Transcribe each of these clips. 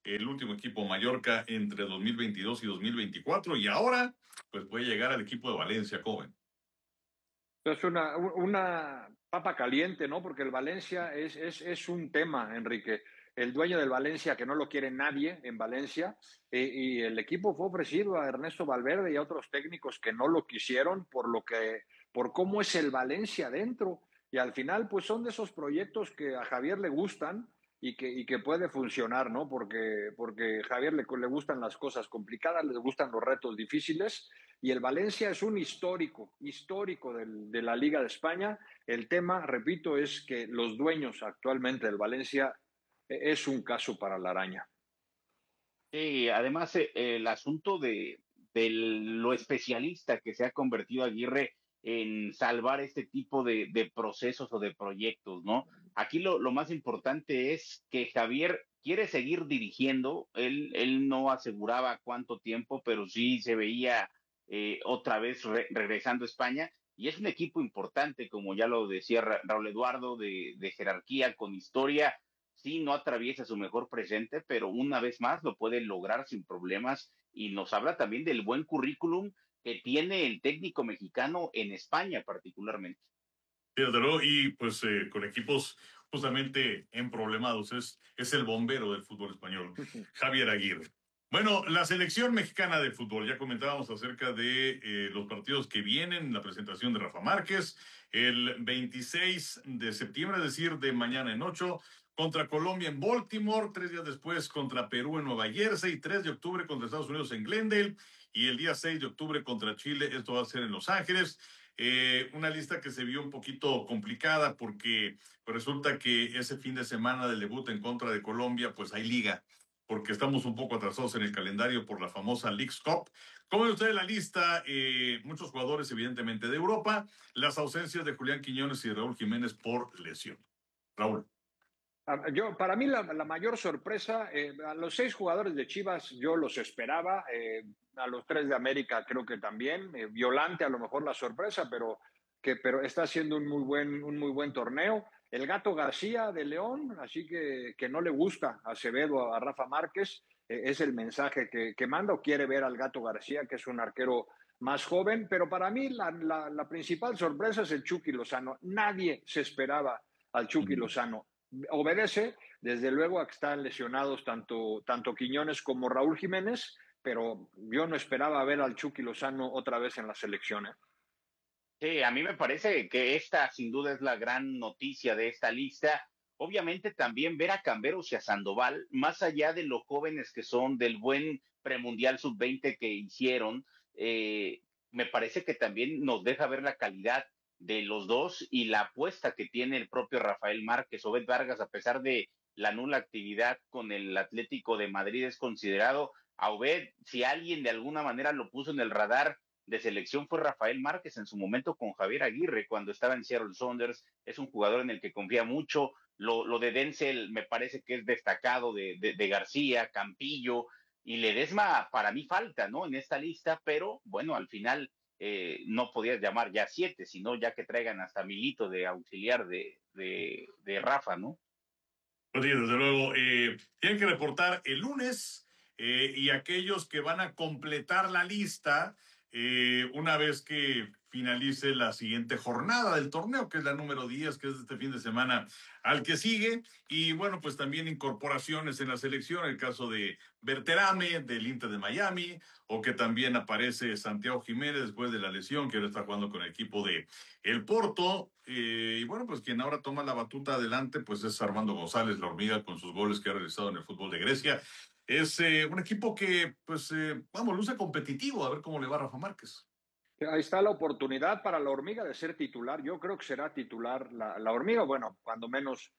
el último equipo Mallorca entre 2022 y 2024 y ahora pues puede llegar al equipo de Valencia, joven. Es una papa caliente, ¿no? Porque el Valencia es un tema, Enrique. El dueño del Valencia, que no lo quiere nadie en Valencia, y el equipo fue ofrecido a Ernesto Valverde y a otros técnicos que no lo quisieron por cómo es el Valencia dentro. Y al final, pues son de esos proyectos que a Javier le gustan y que puede funcionar, ¿no? Porque a Javier le gustan las cosas complicadas, le gustan los retos difíciles y el Valencia es un histórico de la Liga de España. El tema, repito, es que los dueños actualmente del Valencia es un caso para la araña. Sí, además el asunto de lo especialista que se ha convertido Aguirre en salvar este tipo de procesos o de proyectos, ¿no? Aquí lo más importante es que Javier quiere seguir dirigiendo, él no aseguraba cuánto tiempo, pero sí se veía otra vez regresando a España, y es un equipo importante, como ya lo decía Raúl Eduardo, de jerarquía, con historia. Sí, no atraviesa su mejor presente, pero una vez más lo puede lograr sin problemas y nos habla también del buen currículum que tiene el técnico mexicano en España particularmente. Sí, desde luego, y pues con equipos justamente en problemados, es el bombero del fútbol español, Javier Aguirre. Bueno, la selección mexicana de fútbol, ya comentábamos acerca de los partidos que vienen, la presentación de Rafa Márquez, el 26 de septiembre, es decir, de mañana en 8, contra Colombia en Baltimore, 3 días después contra Perú en Nueva Jersey, 3 de octubre contra Estados Unidos en Glendale, y el día 6 de octubre contra Chile, esto va a ser en Los Ángeles. Una lista que se vio un poquito complicada porque pues, resulta que ese fin de semana del debut en contra de Colombia, pues hay liga, porque estamos un poco atrasados en el calendario por la famosa Leagues Cup. ¿Cómo ve usted la lista? Muchos jugadores, evidentemente, de Europa, las ausencias de Julián Quiñones y Raúl Jiménez por lesión. Raúl. Para mí, la mayor sorpresa, a los 6 jugadores de Chivas yo los esperaba, a los 3 de América creo que también, Violante a lo mejor la sorpresa, pero está haciendo un muy buen torneo. El Gato García de León, así que no le gusta a Acevedo, a Rafa Márquez, es el mensaje que manda o quiere ver al Gato García, que es un arquero más joven, pero para mí la principal sorpresa es el Chucky Lozano. Nadie se esperaba al Chucky Lozano. Obedece, desde luego, a que están lesionados tanto Quiñones como Raúl Jiménez, pero yo no esperaba ver al Chucky Lozano otra vez en la selección. Sí, a mí me parece que esta sin duda es la gran noticia de esta lista. Obviamente también ver a Camberos y a Sandoval, más allá de lo jóvenes que son, del buen premundial sub-20 que hicieron, me parece que también nos deja ver la calidad de los dos y la apuesta que tiene el propio Rafael Márquez. Obed Vargas, a pesar de la nula actividad con el Atlético de Madrid, es considerado a Obed, si alguien de alguna manera lo puso en el radar de selección, fue Rafael Márquez en su momento con Javier Aguirre cuando estaba en Seattle Sounders. Es un jugador en el que confía mucho. Lo de Denzel me parece que es destacado, de García, Campillo y Ledesma. Para mí falta, ¿no?, en esta lista, pero bueno, al final no podías llamar ya 7, sino ya que traigan hasta Milito de auxiliar de Rafa, ¿no? Pues sí, desde luego, tienen que reportar el lunes y aquellos que van a completar la lista una vez que finalice la siguiente jornada del torneo, que es la número 10, que es este fin de semana al que sigue. Y bueno, pues también incorporaciones en la selección, el caso de Berterame, del Inter de Miami, o que también aparece Santiago Jiménez después de la lesión, que ahora está jugando con el equipo de el Porto. Y bueno, pues quien ahora toma la batuta adelante, pues es Armando González, la hormiga, con sus goles que ha realizado en el fútbol de Grecia. Es un equipo que, pues, vamos, luce competitivo, a ver cómo le va a Rafa Márquez. Ahí está la oportunidad para la hormiga de ser titular. Yo creo que será titular la hormiga, bueno, cuando menos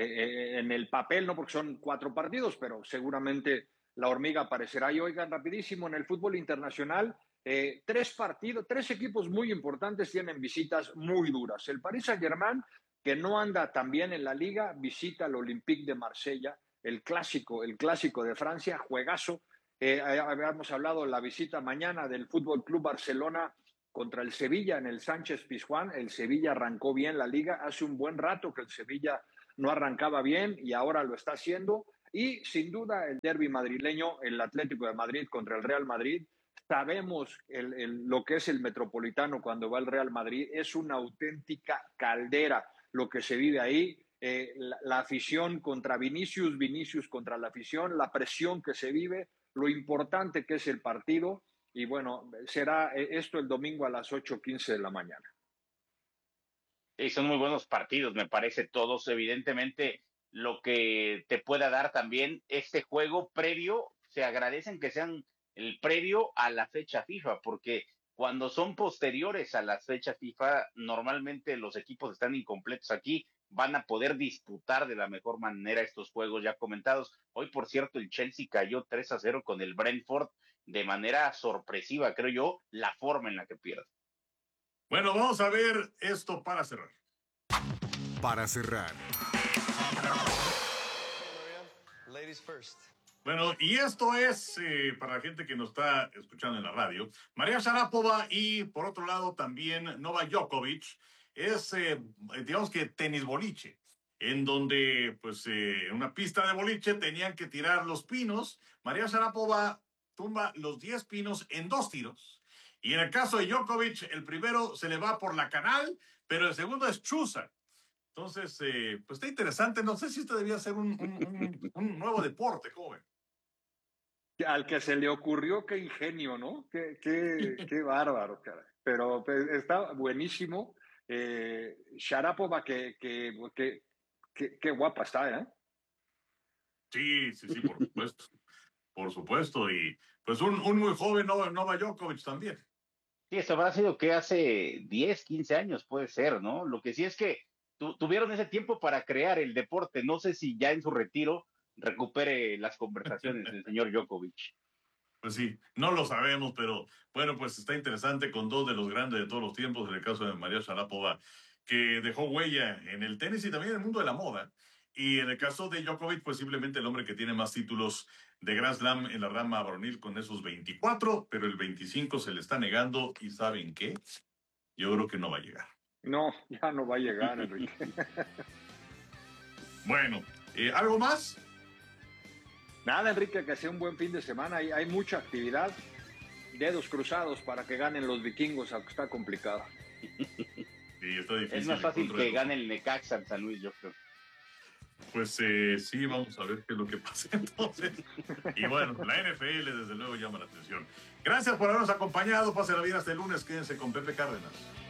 en el papel, no porque son 4 partidos, pero seguramente la hormiga aparecerá. Y oigan, rapidísimo, en el fútbol internacional, 3 partidos, 3 equipos muy importantes tienen visitas muy duras. El Paris Saint-Germain, que no anda tan bien en la liga, visita al Olympique de Marsella, el clásico de Francia, juegazo. Habíamos hablado de la visita mañana del Fútbol Club Barcelona contra el Sevilla en el Sánchez Pizjuán. El Sevilla arrancó bien la liga. Hace un buen rato que el Sevilla no arrancaba bien y ahora lo está haciendo. Y sin duda el derbi madrileño, el Atlético de Madrid contra el Real Madrid. Sabemos lo que es el Metropolitano cuando va el Real Madrid. Es una auténtica caldera lo que se vive ahí. La afición contra Vinicius, Vinicius contra la afición, la presión que se vive, lo importante que es el partido. Y bueno, será esto el domingo a las 8:15 de la mañana. Sí, son muy buenos partidos, me parece, todos. Evidentemente, lo que te pueda dar también este juego previo, se agradecen que sean el previo a la fecha FIFA, porque cuando son posteriores a las fechas FIFA, normalmente los equipos están incompletos aquí, van a poder disputar de la mejor manera estos juegos ya comentados. Hoy, por cierto, el Chelsea cayó 3-0 con el Brentford de manera sorpresiva, creo yo, la forma en la que pierde. Bueno, vamos a ver esto para cerrar. Para cerrar. Ladies first. Bueno, y esto es para la gente que nos está escuchando en la radio. María Sharapova y por otro lado también Novak Djokovic es, digamos que tenis boliche, en donde pues en una pista de boliche tenían que tirar los pinos. María Sharapova tumba los 10 pinos en 2 tiros. Y en el caso de Djokovic, el primero se le va por la canal, pero el segundo es chuza. Entonces, pues está interesante. No sé si esto debía ser un nuevo deporte, joven. Al que se le ocurrió, qué ingenio, ¿no? Qué bárbaro, cara. Pero pues, está buenísimo. Sharapova, qué guapa está, ¿eh? Sí, por supuesto. Por supuesto. Y pues un muy joven Novak Djokovic también. Sí, eso habrá sido que hace 10, 15 años puede ser, ¿no? Lo que sí es que tuvieron ese tiempo para crear el deporte. No sé si ya en su retiro recupere las conversaciones el señor Djokovic. Pues sí, no lo sabemos, pero bueno, pues está interesante con 2 de los grandes de todos los tiempos, en el caso de María Sharapova, que dejó huella en el tenis y también en el mundo de la moda. Y en el caso de Djokovic, pues simplemente el hombre que tiene más títulos de Grand Slam en la rama varonil con esos 24, pero el 25 se le está negando y ¿saben qué? Yo creo que no va a llegar. No, ya no va a llegar, Enrique. Bueno, ¿algo más? Nada, Enrique, que sea un buen fin de semana. Hay mucha actividad. Dedos cruzados para que ganen los vikingos, aunque está complicado. Sí, está difícil. Es más fácil que gane el Necaxa en San Luis, yo creo. Pues sí, vamos a ver qué es lo que pasa entonces. Y bueno, la NFL desde luego llama la atención. Gracias por habernos acompañado. Pasen la vida hasta el lunes. Quédense con Pepe Cárdenas.